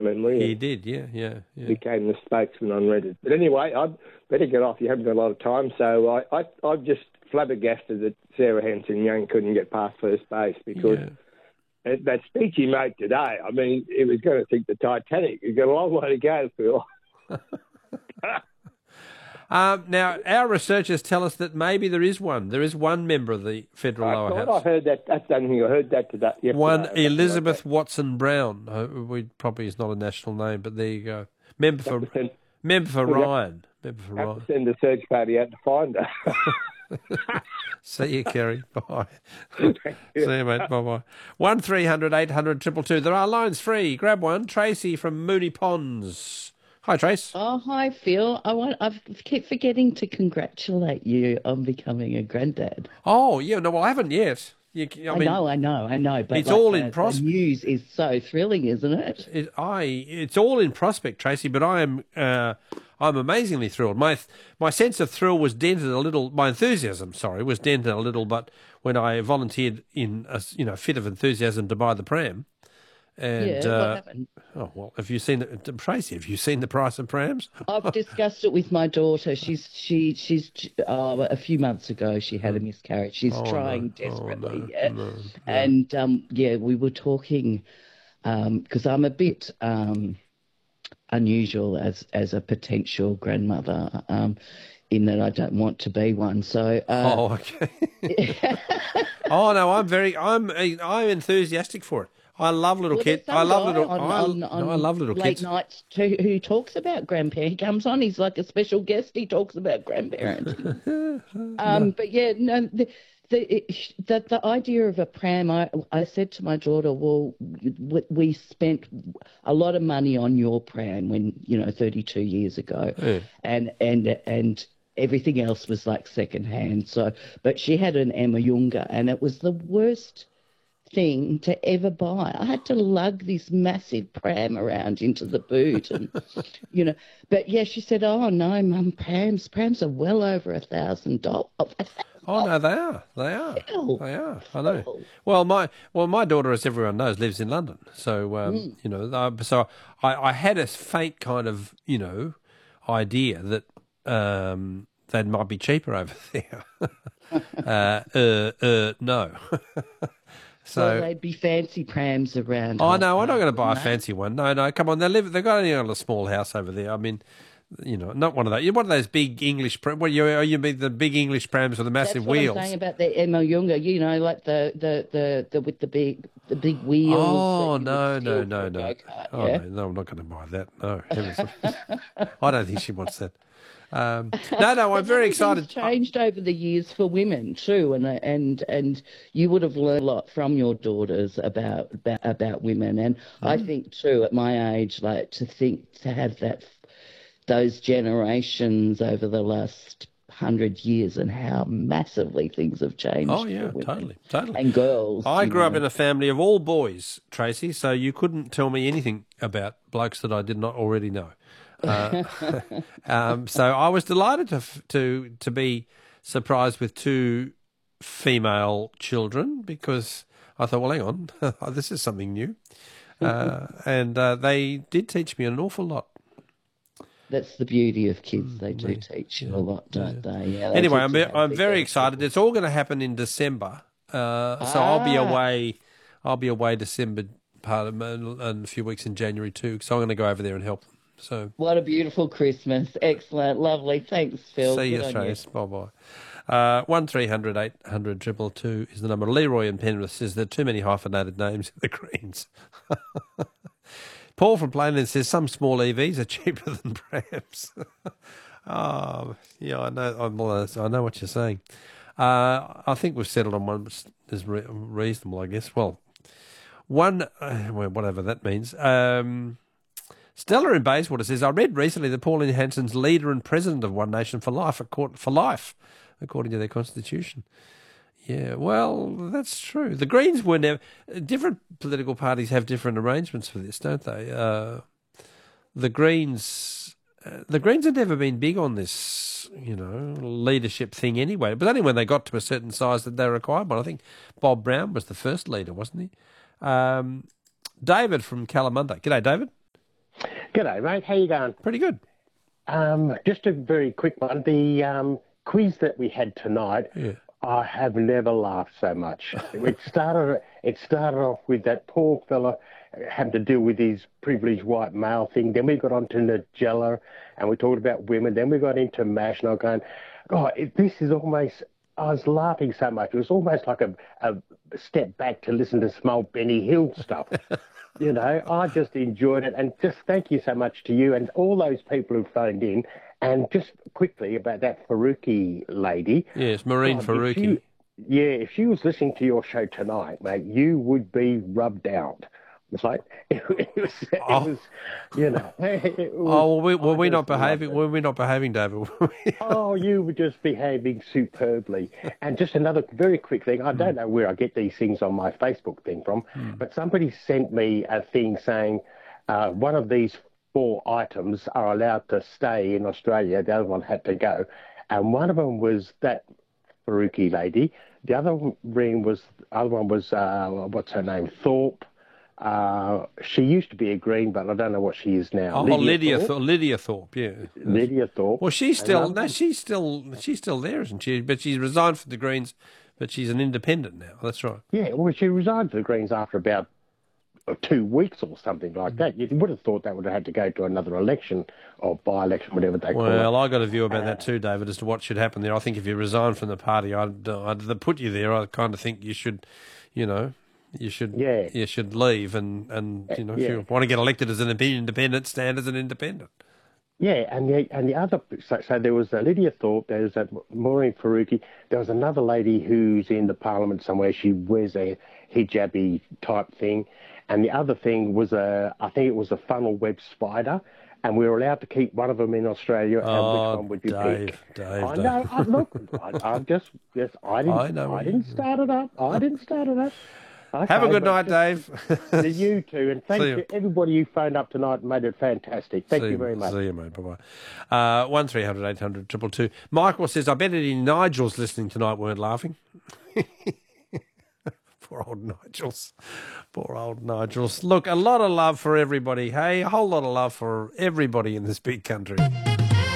memory. He did, yeah. Became the spokesman on Reddit. But anyway, I'd better get off. You haven't got a lot of time. So I'm just flabbergasted that Sarah Hanson-Young couldn't get past first base because that speech he made today, I mean, it was going to sink the Titanic. He's got a long way to go, Phil. Now, our researchers tell us that maybe there is one. There is one member of the federal lower house. I heard that. That's the only thing I heard that today. Yesterday, one Elizabeth Watson Brown. We probably is not a national name, but there you go. Member for Ryan. Member for Ryan. Have to send a search party out to find her. See you, Kerry. Bye. See you, mate. Bye-bye. 1300 800 222. There are lines free. Grab one. Tracy from Moonee Ponds. Hi, Trace. Oh, hi, Phil. I keep forgetting to congratulate you on becoming a granddad. Oh, yeah. No, well, I haven't yet. I know. But it's all in prospect. The news is so thrilling, isn't it? It's all in prospect, Tracy. But I'm amazingly thrilled. My sense of thrill was dented a little. My enthusiasm, was dented a little. But when I volunteered in a fit of enthusiasm to buy the pram. And, what happened? Oh, well, Tracy, have you seen the price of prams? I've discussed it with my daughter. She's a few months ago she had a miscarriage. She's trying desperately. And we were talking because I'm a bit unusual as a potential grandmother in that I don't want to be one. So okay. Oh no, I'm enthusiastic for it. I love little kids. I love little. I love little late kids. Nights too, who talks about grandparents. He comes on. He's like a special guest. He talks about grandparenting. But yeah, no. The idea of a pram. I said to my daughter, well, we spent a lot of money on your pram when 32 years ago, and everything else was like second hand. So, but she had an Emma Younger, and it was the worst thing to ever buy. I had to lug this massive pram around into the boot, and But yeah, she said, "Oh no, Mum, prams are well over $1,000." Oh no, they are. They are. I know. Well, my daughter, as everyone knows, lives in London. So so I had a faint kind of idea that they might be cheaper over there. No. So they'd be fancy prams around. Oh no, I'm not going to buy a fancy one. No, come on. They've got a small house over there. I mean, not one of those. You're one of those big English prams. Well, you mean the big English prams with the massive wheels? That's what I'm saying about the Emma Younger. Like the with the big wheels. Oh no. Oh no, I'm not going to buy that. No, I don't think she wants that. No, I'm very excited. It's changed over the years for women too, and you would have learned a lot from your daughters about women, and I think too at my age, like to have those generations over the last 100 years and how massively things have changed. Oh yeah, totally. And girls. I grew up in a family of all boys, Tracy, so you couldn't tell me anything about blokes that I did not already know. So I was delighted to be surprised with two female children because I thought, well, hang on, this is something new, and they did teach me an awful lot. That's the beauty of kids; they do teach you a lot, don't they? Yeah. Anyway, I'm very excited. It's all going to happen in December, so I'll be away. I'll be away December part of and a few weeks in January too. So I'm going to go over there and help them. So what a beautiful Christmas. Excellent. Lovely. Thanks, Phil. See you, Trace. Bye-bye. 1300 800 222 is the number. Leroy in Penrith says there are too many hyphenated names in the Greens. Paul from Plainland says some small EVs are cheaper than prams. Oh, yeah, I know what you're saying. I think we've settled on one which is reasonable, I guess. Well, whatever that means. Stella in Bayswater says, I read recently that Pauline Hanson's leader and president of One Nation for life, according to their constitution. Yeah, well, that's true. The Greens were never... Different political parties have different arrangements for this, don't they? The Greens have never been big on this, leadership thing anyway. But only when they got to a certain size that they required one. I think Bob Brown was the first leader, wasn't he? David from Kalamunda. G'day, David. G'day, mate. How you going? Pretty good. Just a very quick one. The quiz that we had tonight, I have never laughed so much. It started off with that poor fella having to deal with his privileged white male thing. Then we got on to Nigella, and we talked about women. Then we got into MASH, and I was going, oh, this is almost... I was laughing so much. It was almost like a step back to listen to some old Benny Hill stuff. You know, I just enjoyed it. And just thank you so much to you and all those people who phoned in. And just quickly about that Faruqi lady. Yes, Maureen Faruqi. If she was listening to your show tonight, mate, you would be rubbed out. It's like, it was, you know. Were we not behaving? Were we not behaving, David? Oh, you were just behaving superbly. And just another very quick thing. I don't know where I get these things on my Facebook thing from, but somebody sent me a thing saying one of these 4 items are allowed to stay in Australia. The other one had to go. And one of them was that Faruqi lady. The other one was, what's her name? Thorpe. She used to be a Green, but I don't know what she is now. Oh, Lydia Thorpe, yeah. Lydia Thorpe. Well, she's still there, isn't she? But she's resigned from the Greens, but she's an independent now. That's right. Yeah, well, she resigned from the Greens after about 2 weeks or something like that. You would have thought that would have had to go to another election or by-election, whatever they call it. Well, I got a view about that too, David, as to what should happen there. I think if you resign from the party, I'd put you there. I kind of think you should, you know. You should leave and you know, if you want to get elected as an independent, stand as an independent. Yeah, and the other, so there was Lydia Thorpe, there was that Maureen Faruqi, there was another lady who's in the parliament somewhere, she wears a hijabi type thing, and the other thing was I think it was a funnel web spider, and we were allowed to keep one of them in Australia, and which one would you pick? Dave, I know, look, I didn't start it up. Okay, have a good night, Dave. To you too, and thank you everybody who phoned up tonight and made it fantastic. Thank you very much. See you, mate. Bye-bye. 1300 800 222. Michael says, I bet any Nigels listening tonight weren't laughing. Poor old Nigels. Poor old Nigels. Look, a lot of love for everybody. Hey, a whole lot of love for everybody in this big country.